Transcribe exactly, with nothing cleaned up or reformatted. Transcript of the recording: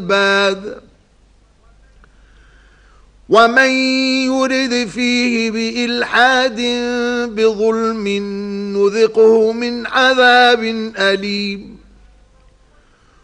العباد ومن يرد فيه بإلحاد بظلم نذقه من عذاب أليم